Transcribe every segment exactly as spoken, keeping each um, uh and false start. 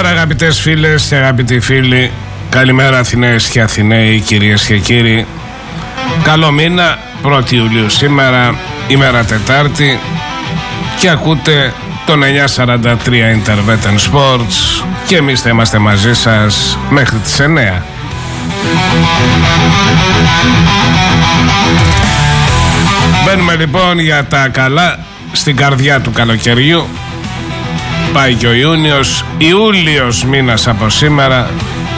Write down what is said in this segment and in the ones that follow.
Καλημέρα αγαπητές φίλες και αγαπητοί φίλοι. Καλημέρα Αθηναίες και Αθηναίοι, κυρίες και κύριοι. Καλό μήνα, πρώτη Ιουλίου σήμερα, ημέρα Τετάρτη, και ακούτε τον εννιακόσια σαράντα τρία Interveten Sports και εμείς θα είμαστε μαζί σας μέχρι τις εννέα. Μπαίνουμε λοιπόν για τα καλά στην καρδιά του καλοκαιριού. Πάει και ο Ιούνιος, Ιούλιος μήνας από σήμερα.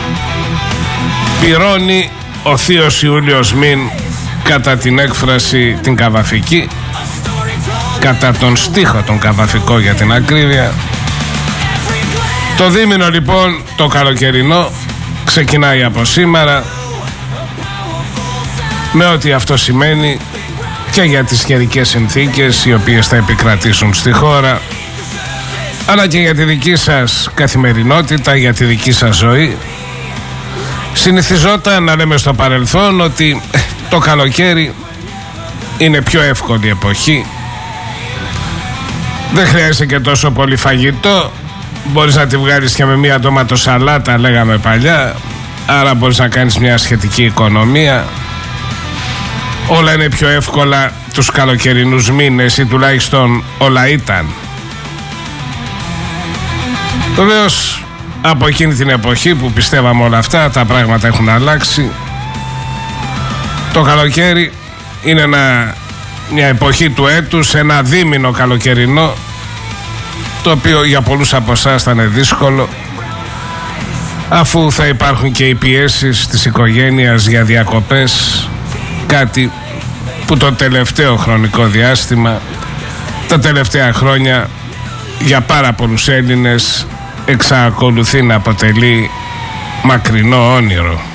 Πυρώνει ο θείος Ιούλιος μήν, κατά την έκφραση την καβαφική, κατά τον στίχο τον καβαφικό για την ακρίβεια. Το δίμηνο λοιπόν το καλοκαιρινό ξεκινάει από σήμερα, με ό,τι αυτό σημαίνει και για τις καιρικές συνθήκες οι οποίες θα επικρατήσουν στη χώρα, αλλά και για τη δική σας καθημερινότητα, για τη δική σας ζωή. Συνηθιζόταν να λέμε στο παρελθόν ότι το καλοκαίρι είναι πιο εύκολη εποχή, δεν χρειάζεται και τόσο πολύ φαγητό, μπορείς να τη βγάλεις και με μία ντοματοσαλάτα λέγαμε παλιά, άρα μπορείς να κάνεις μια σχετική οικονομία. Όλα είναι πιο εύκολα τους καλοκαιρινούς μήνες, ή τουλάχιστον όλα ήταν. Βεβαίως από εκείνη την εποχή που πιστεύαμε όλα αυτά, τα πράγματα έχουν αλλάξει. Το καλοκαίρι είναι ένα, μια εποχή του έτους, ένα δίμηνο καλοκαιρινό, το οποίο για πολλούς από εσάς θα είναι δύσκολο, αφού θα υπάρχουν και οι πιέσεις της οικογένειας για διακοπές, κάτι που το τελευταίο χρονικό διάστημα, τα τελευταία χρόνια, για πάρα πολλούς Έλληνες εξακολουθεί να αποτελεί μακρινό όνειρο.